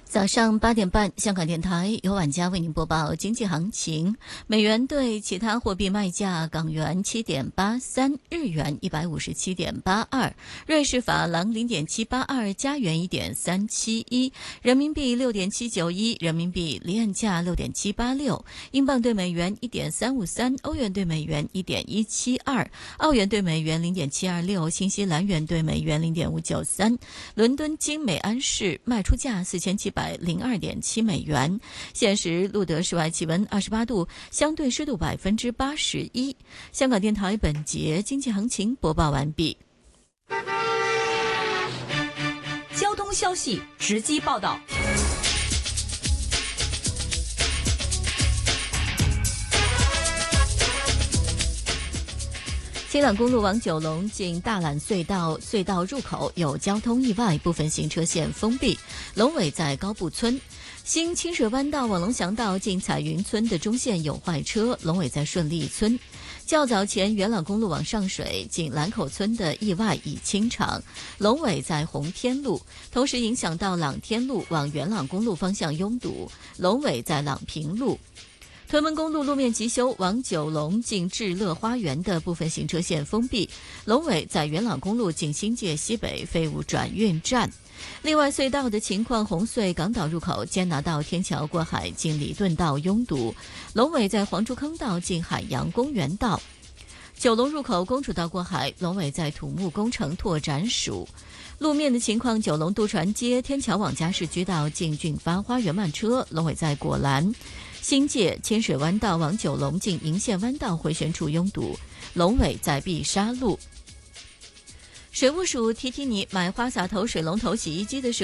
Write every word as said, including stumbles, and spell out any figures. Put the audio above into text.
早上八点半，香港电台由晚家为您播报经济行情。美元对其他货币卖价：港元七点八三，日元一百五十七点八二，瑞士法郎零点七八二，加元一点三七一，人民币六点七九一，人民币离岸价六点七八六，英镑对美元一点三五三，欧元对美元一点一七二，澳元对美元零点七二六，新西兰元对美元零点五九三。伦敦金每安士卖出价四千七百零二点七美元。现时录得室外气温二十八度，相对湿度百分之八十一。香港电台本节经济行情播报完毕。 交通消息直击报道。 青朗公路往九龙进大榄隧道隧道入口有交通意外，部分行车线封闭。龙尾在高步村。新清水湾道往龙翔道进彩云村的中线有坏车，龙尾在顺利村。较早前元朗公路往上水进兰口村的意外已清场，龙尾在红天路，同时影响到朗天路往元朗公路方向拥堵，龙尾在朗平路。屯门公路路面急修，往九龙进智乐花园的部分行车线封闭，龙尾在元朗公路进新界西北废物转运站。另外隧道的情况，红隧港岛入口坚拿道天桥过海进礼顿道拥堵，龙尾在黄竹坑道进海洋公园道。九龙入口公主道过海，龙尾在土木工程拓展署。路面的情况，九龙渡船街天桥往嘉市居道进俊发花园慢车，龙尾在果栏。新界千水湾道往九龙进银线湾道回旋处拥堵，龙尾在碧沙路。水务署提提你，买花洒头、水龙头、洗衣机的时候